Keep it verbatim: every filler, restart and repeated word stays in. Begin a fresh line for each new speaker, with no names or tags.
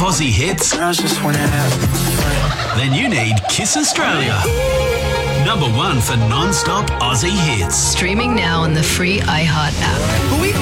Aussie hits?
I just wanna have
Then you need Kiss Australia. Number one for non-stop Aussie hits.
Streaming now on the free iHeart app.
We